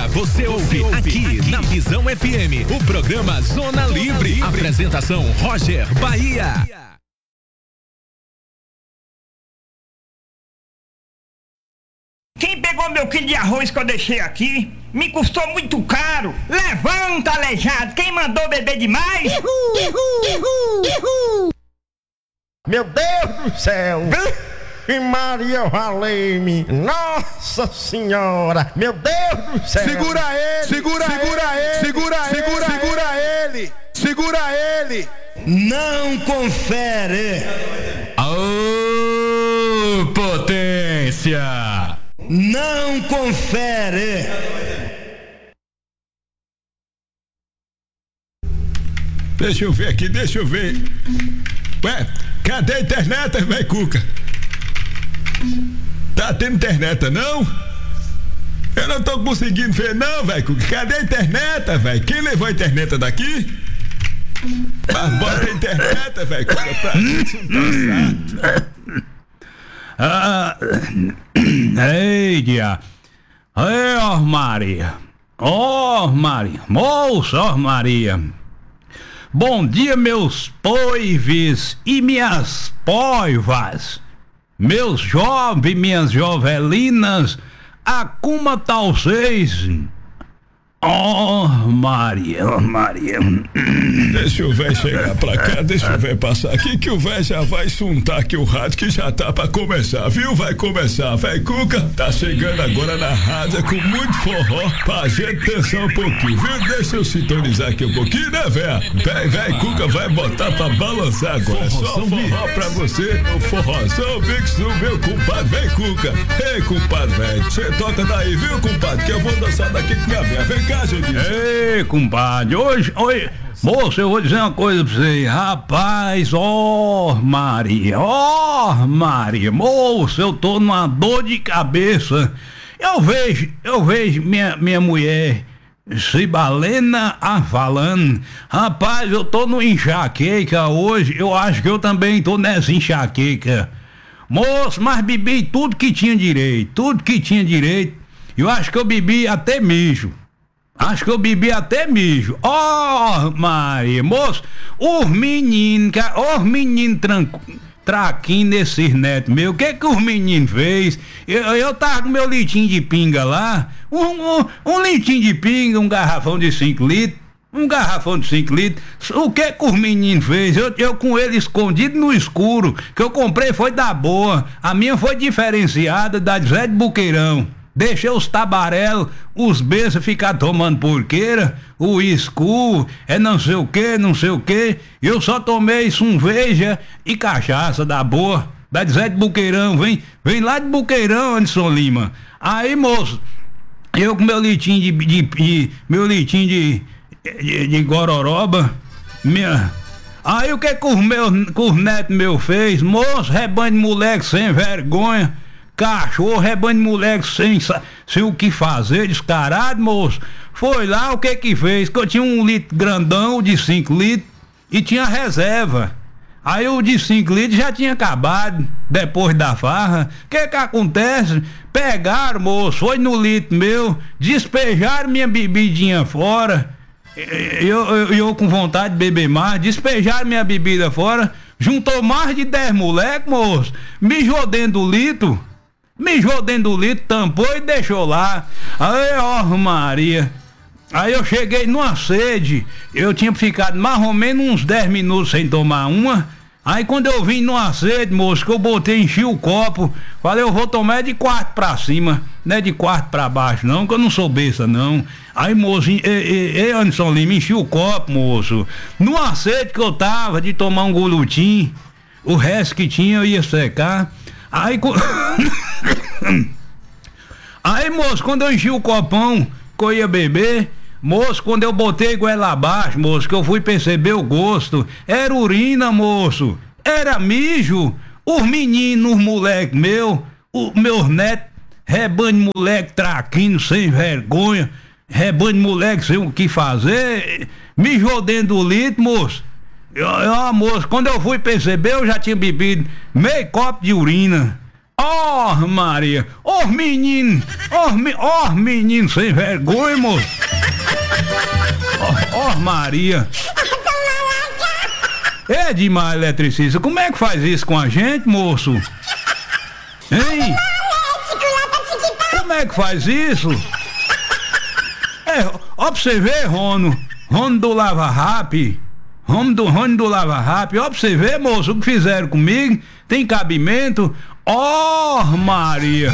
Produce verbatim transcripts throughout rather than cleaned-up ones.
dia você ouve aqui, aqui na Visão F M, o programa Zona Livre. Apresentação Roger Bahia. Quem pegou meu quilo de arroz que eu deixei aqui? Me custou muito caro. Levanta, aleijado. Quem mandou beber demais? Ihu, ihu, ihu, ihu. Meu Deus do céu! E Maria valei-me! Nossa Senhora! Meu Deus do céu! Segura ele! Segura, segura ele! Segura ele! Segura, segura ele! Segura ele! Não confere! Ô, potência! Não confere! Deixa eu ver aqui, deixa eu ver. Ué, cadê a internet, velho Cuca? Tá tendo internet, não? Eu não tô conseguindo ver, não, velho Cuca. Cadê a internet, velho? Quem levou a internet daqui? Mas bota a internet, velho Cuca, pra gente não passar. Ah, ei, dia. Ei, ó Maria. Ó Maria. Moça, ó Maria. Bom dia, meus poives e minhas poivas. Meus jovens, minhas jovelinas. Acuma tal seis. Oh, Maria, oh, Maria. Deixa o velho chegar pra cá, deixa o velho passar aqui, que o velho já vai suntar aqui o rádio, que já tá pra começar, viu? Vai começar, velho Cuca tá chegando agora na rádio com muito forró pra gente pensar um pouquinho, viu? Deixa eu sintonizar aqui um pouquinho, né, velho? Velho Cuca vai botar pra balançar agora, só forró pra você, o forrozão, Bix do meu compadre, velho Cuca. Ei, compadre, velho, você toca daí, viu, compadre? Que eu vou dançar daqui com minha velha, vem. Ei, compadre, hoje, hoje, moço, eu vou dizer uma coisa pra você, rapaz, ó, oh, Maria, ó, oh, Maria, moço, eu tô numa dor de cabeça, eu vejo, eu vejo minha, minha mulher, Cibalena, ah, falando, rapaz, eu tô no enxaqueca hoje, eu acho que eu também tô nessa enxaqueca, moço, mas bebi tudo que tinha direito, tudo que tinha direito, eu acho que eu bebi até mijo. Acho que eu bebi até mijo. Ó, oh, Maria, moço, os meninos, os meninos traquinhos desses netos meus, o que que os meninos fez? Eu, eu tava com meu litinho de pinga lá, um, um, um litinho de pinga, um garrafão de cinco litros, um garrafão de cinco litros, o que que os meninos fez? Eu, eu com ele escondido no escuro, que eu comprei foi da boa, a minha foi diferenciada da Zé de Buqueirão. Deixei os tabarelos, os bestas ficar tomando porqueira, o escuro, é não sei o que, não sei o que. Eu só tomei cerveja e cachaça da boa, da Zé de Buqueirão, vem, vem lá de Buqueirão, Anderson Lima. Aí, moço, eu com meu litinho de, de, de meu litinho de, de, de gororoba, minha... Aí o que que os meus, que os netos meus fez? Moço, rebanho de moleque sem vergonha. Cachorro, rebanho de moleque sem, sem o que fazer, descarado, moço. Foi lá, o que que fez? Que eu tinha um litro grandão de cinco litros e tinha reserva. Aí o de cinco litros já tinha acabado, depois da farra. O que que acontece? Pegaram, moço, foi no litro meu, despejaram minha bebidinha fora. Eu, eu, eu com vontade de beber mais, despejaram minha bebida fora, juntou mais de dez moleques, moço, mijou dentro do litro. Mijou dentro do litro, tampou e deixou lá. Aí, ó, Maria. Aí eu cheguei numa sede. Eu tinha ficado mais ou menos uns dez minutos sem tomar uma. Aí quando eu vim numa sede, moço, que eu botei, enchi o copo. Falei, eu vou tomar de quarto pra cima. Não é de quarto pra baixo, não, que eu não sou besta, não. Aí, moço, ei, ei, ei, Anderson Lima, enchi o copo, moço. Numa sede que eu tava de tomar um gulutim. O resto que tinha eu ia secar. Aí, aí, moço, quando eu enchi o copão que eu ia beber, moço, quando eu botei goela abaixo, moço, que eu fui perceber o gosto, era urina, moço, era mijo. Os meninos, os moleques meus, os meus netos, rebanho de moleque traquino, sem vergonha, rebanho de moleque sem o que fazer, mijou dentro do litro, moço. Ó, moço, quando eu fui perceber, eu já tinha bebido meio copo de urina. Ó, oh, Maria, ó, oh, menino, ó, oh, me, oh, menino sem vergonha, moço. Ó, oh, oh, Maria. É demais, eletricista, como é que faz isso com a gente, moço? Hein? Como é que faz isso? É, ó pra você ver, Rono, Rono do Lava Rap, Rono do, Rono do Lava Rap, ó pra você ver, moço, o que fizeram comigo, tem cabimento, ó, oh, Maria.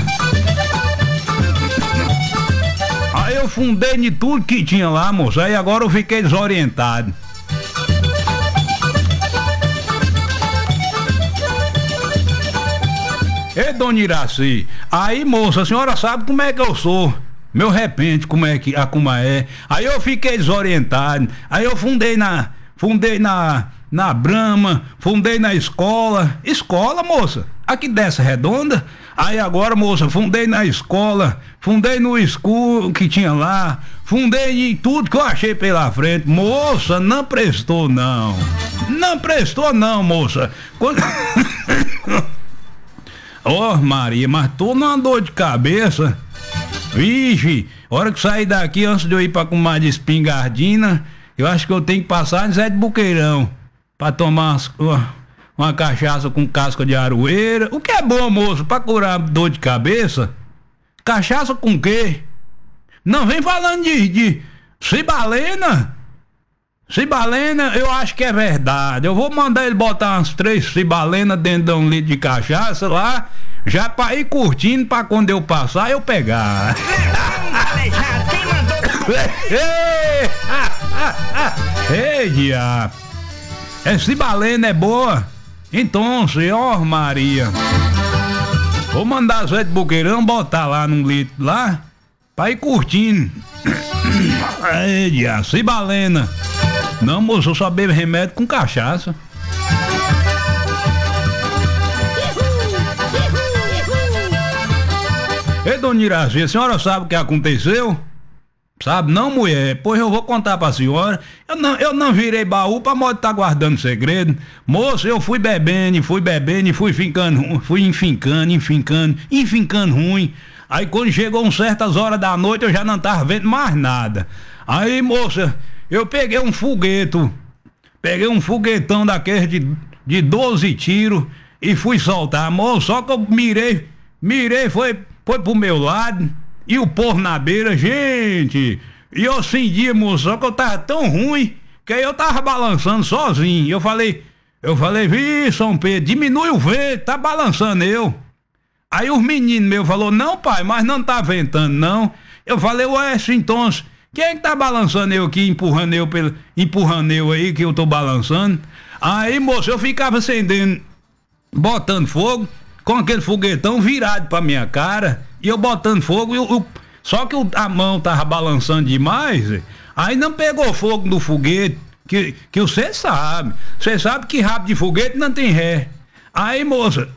Aí eu fundei de tudo que tinha lá, moço, aí agora eu fiquei desorientado. Ei, dona Iraci, aí, moça, a senhora sabe como é que eu sou. Meu repente, como é que a como é. Aí eu fiquei desorientado. Aí eu fundei na. Fundei na. Na Brahma, fundei na escola. Escola, moça? Aqui dessa redonda. Aí agora, moça, fundei na escola. Fundei no escuro que tinha lá. Fundei em tudo que eu achei pela frente. Moça, não prestou não. Não prestou não, moça. Quando... Ó, oh, Maria, mas tô numa dor de cabeça. Vixe, hora que sair daqui, antes de eu ir pra comadre Espingardina, eu acho que eu tenho que passar em Zé de Buqueirão pra tomar umas, uma, uma cachaça com casca de aroeira. O que é bom, moço, pra curar dor de cabeça? Cachaça com quê? Não vem falando de, de cibalena. Cibalena, eu acho que é verdade. Eu vou mandar ele botar umas três cibalenas dentro de um litro de cachaça lá, já pra ir curtindo, pra quando eu passar eu pegar. Quem mandou? Ei, diabo. É cibalena, é boa? Então, ó, Maria. Vou mandar Zé de Buqueirão botar lá num litro lá, pra ir curtindo. Ei, diabo, cibalena. Não, moço, eu só bebo remédio com cachaça. Ei, dona Iraci, a senhora sabe o que aconteceu? Sabe não, mulher? Pois eu vou contar pra senhora. Eu não, eu não virei baú pra modo estar tá guardando segredo. Moço, eu fui bebendo, fui bebendo e fui fincando, fui enfincando, enfincando, enfincando ruim. Aí quando chegou umas certas horas da noite eu já não tava vendo mais nada. Aí, moça, eu peguei um foguete, peguei um foguetão daqueles de, de doze tiros e fui soltar, moço, só que eu mirei, mirei, foi, foi pro meu lado e o povo na beira, gente, e eu senti, moço, só que eu tava tão ruim que aí eu tava balançando sozinho, eu falei, eu falei, vi, São Pedro, diminui o vento, tá balançando eu. Aí os meninos meus falou, não, pai, mas não tá ventando, não. Eu falei, ué, então, quem é que tá balançando eu aqui, empurrando eu, pelo, empurrando eu aí, que eu tô balançando? Aí, moço, eu ficava acendendo, botando fogo, com aquele foguetão virado pra minha cara, e eu botando fogo, eu, eu, só que eu, a mão tava balançando demais, aí não pegou fogo no foguete, que, que você sabe, você sabe que rabo de foguete não tem ré. Aí, moça,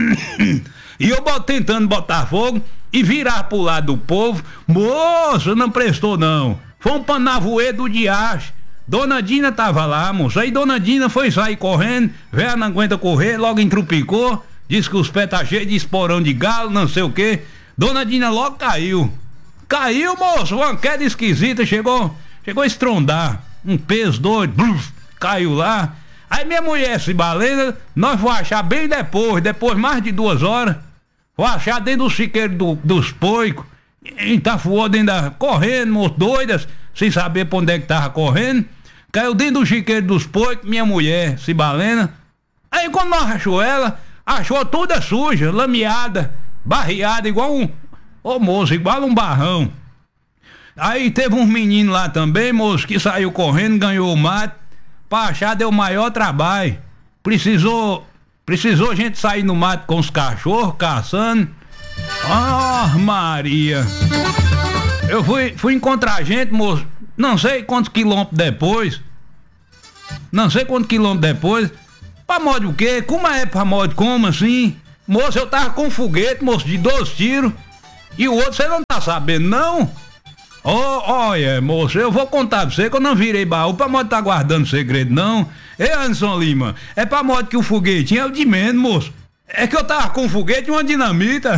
e eu bot, tentando botar fogo, e virar pro lado do povo, moço, não prestou não. Foi um panavoê do diacho. Dona Dina tava lá, moço. Aí Dona Dina foi sair correndo, velha não aguenta correr, logo entrupicou, disse que os pés tá cheios de esporão de galo, não sei o que. Dona Dina logo caiu. Caiu, moço, uma queda esquisita, chegou, chegou a estrondar. Um peso doido, bluf, caiu lá. Aí minha mulher, cibalena, nós vamos achar bem depois, depois mais de duas horas. Vou achar dentro do chiqueiro do, dos poicos, entafuou dentro da... correndo, moço, doidas, sem saber pra onde é que tava correndo. Caiu dentro do chiqueiro dos poicos, minha mulher, cibalena. Aí quando nós achou ela, achou toda suja, lameada, barreada, igual um... Ô, moço, igual um barrão. Aí teve uns meninos lá também, moço, que saiu correndo, ganhou o mato. Pra achar deu maior trabalho. Precisou... Precisou gente sair no mato com os cachorros, caçando. Ah, Maria. Eu fui, fui encontrar gente, moço, não sei quantos quilômetros depois. Não sei quantos quilômetros depois. Pra modo o quê? Como é pra modo como assim? Moço, eu tava com um foguete, moço, de dois tiros. E o outro você não tá sabendo, não? Ó, oh, olha, moço, eu vou contar pra você que eu não virei baú pra modo tá guardando segredo, não. Ei, Anderson Lima, é pra modo que o foguetinho é o de menos, moço. É que eu tava com um foguete e uma dinamita.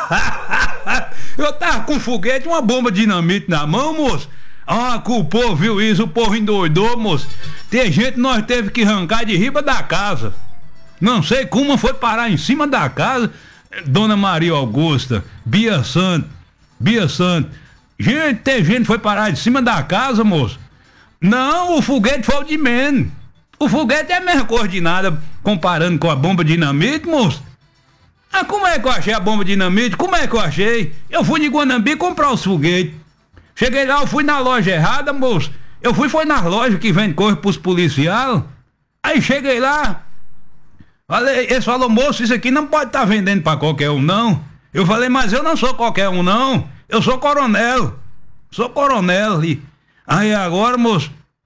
Eu tava com um foguete e uma bomba de dinamite na mão, moço. Ah, que o povo viu isso, o povo endoidou, moço. Tem gente que nós teve que arrancar de riba da casa. Não sei como foi parar em cima da casa. Dona Maria Augusta, Bia Santo, Bia Santo. Gente, tem gente que foi parar em cima da casa, moço. Não, o foguete foi o de menos. O foguete é a mesma coisa de nada comparando com a bomba de dinamite, moço. Ah, como é que eu achei a bomba de dinamite? Como é que eu achei? Eu fui de Guanambi comprar os foguetes. Cheguei lá, eu fui na loja errada, moço. Eu fui, foi na loja que vende coisa pros policiais. Aí cheguei lá. Falei, eles falaram, moço, isso aqui não pode estar tá vendendo pra qualquer um, não. Eu falei, mas eu não sou qualquer um, não. Eu sou coronel. Sou coronel. E aí agora, moço,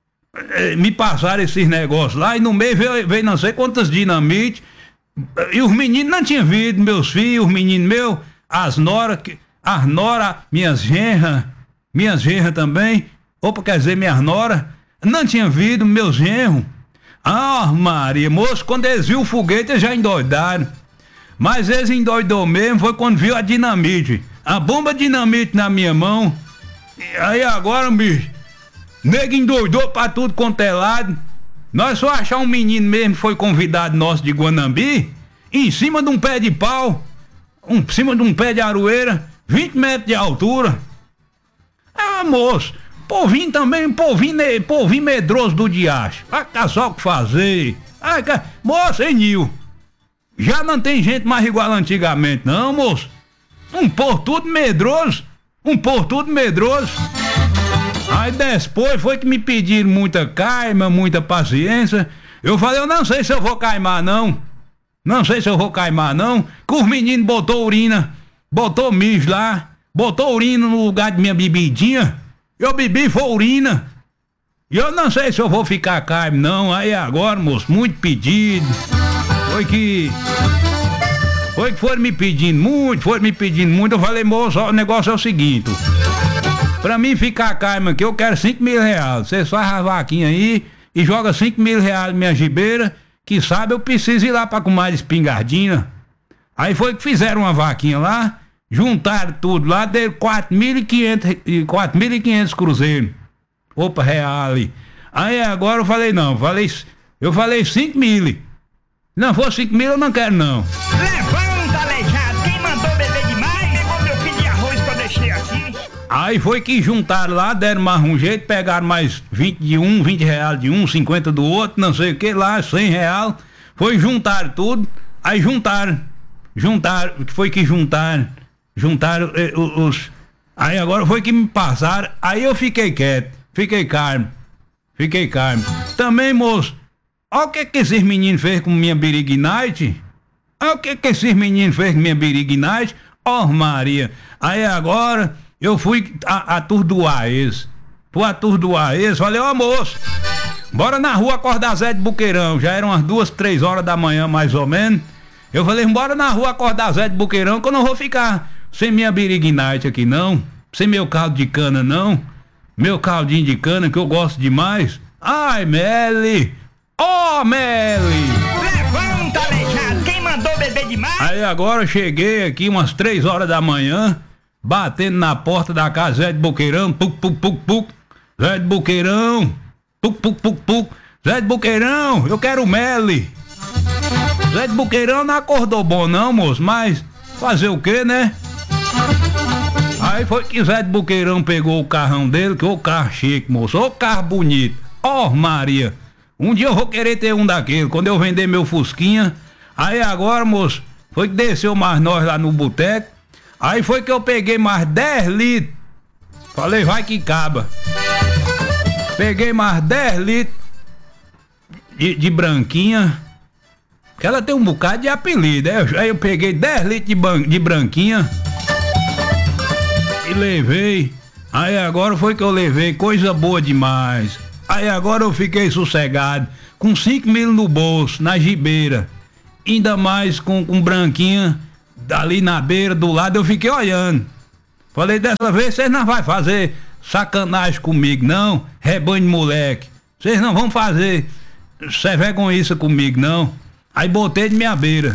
me passaram esses negócios lá e no meio veio, veio não sei quantas dinamite. E os meninos não tinham vindo, meus filhos, os meninos meus, as noras, as noras, minhas genras, minhas genras também, opa, quer dizer, minhas noras, não tinham vindo, meus genros. Ah, Maria, moço, quando eles viram o foguete, eles já endoidaram. Mas eles endoidou mesmo, foi quando viu a dinamite. A bomba dinamite na minha mão. E aí agora, bicho, nego endoidou pra tudo quanto é lado. Nós só achar um menino mesmo que foi convidado nosso de Guanambi, em cima de um pé de pau, um, em cima de um pé de aroeira, vinte metros de altura. Ah, moço, povinho também, povinho, povinho medroso do diacho. Vai cá só o que fazer. Ah, moço, hein, Nil? Já não tem gente mais igual antigamente, não, moço. Um povo tudo medroso, um povo tudo medroso. Aí depois foi que me pediram muita calma, muita paciência. Eu falei, eu não sei se eu vou caimar não. Não sei se eu vou caimar não. Que os meninos botou urina, botou mijo lá, botou urina no lugar de minha bebidinha. Eu bebi foi urina. E eu não sei se eu vou ficar calmo não. Aí agora, moço, muito pedido. Foi que... Foi que foram me pedindo muito, foram me pedindo muito. Eu falei, moço, o negócio é o seguinte... Pra mim ficar calmo aqui, eu quero cinco mil reais. Você faz a vaquinha aí e joga cinco mil reais na minha gibeira, que sabe eu preciso ir lá pra comer espingardinha. Aí foi que fizeram uma vaquinha lá, juntaram tudo lá, deu quatro mil e quinhentos cruzeiros. Opa, real ali. Aí agora eu falei, não, falei, eu falei cinco mil. Não for cinco mil eu não quero não. Levanta, aleijado, quem mandou beber demais, pegou meu quilo de arroz que eu deixei aqui. Aí foi que juntaram lá, deram mais um jeito, pegaram mais vinte de um, vinte reais de um, cinquenta do outro, não sei o que lá, cem reais. Foi juntar tudo, aí juntaram, juntaram, foi que juntaram, juntaram eh, os... Aí agora foi que me passaram, aí eu fiquei quieto, fiquei calmo, fiquei calmo. Também, moço, olha o que que esses meninos fez com minha birignite, olha o que que esses meninos fez com minha birignite, ó oh, Maria, aí agora... Eu fui atordoar eles. Fui atordoar eles. Falei, ó, moço, bora na rua acordar Zé de Buqueirão. Já eram umas duas, três horas da manhã, mais ou menos. Eu falei, bora na rua acordar Zé de Buqueirão, que eu não vou ficar sem minha birignite aqui, não. Sem meu caldo de cana, não. Meu caldinho de cana, que eu gosto demais. Ai, Meli. Ó, oh, Meli. Levanta, aleijado. Quem mandou beber demais? Aí agora eu cheguei aqui umas três horas da manhã, batendo na porta da casa Zé de Buqueirão, puc, puc, puc, puc, Zé de Buqueirão, puc, puc, puc, puc, Zé de Buqueirão, eu quero Meli. Zé de Buqueirão não acordou bom não, moço, mas fazer o que, né? Aí foi que Zé de Buqueirão pegou o carrão dele, que o carro chique, moço, o carro bonito, ó oh, Maria, um dia eu vou querer ter um daquele, quando eu vender meu Fusquinha. Aí agora, moço, foi que desceu mais nós lá no boteco. Aí foi que eu peguei mais dez litros. Falei, vai que caba. Peguei mais dez litros de, de branquinha. Que ela tem um bocado de apelido. Aí eu peguei dez litros de, ban, de branquinha e levei. Aí agora foi que eu levei, coisa boa demais. Aí agora eu fiquei sossegado, com cinco mil no bolso, na gibeira. Ainda mais com, com branquinha ali na beira, do lado, eu fiquei olhando. Falei, dessa vez vocês não vão fazer sacanagem comigo, não, rebanho de moleque. Vocês não vão fazer sem vergonhice comigo, não. Aí botei de minha beira.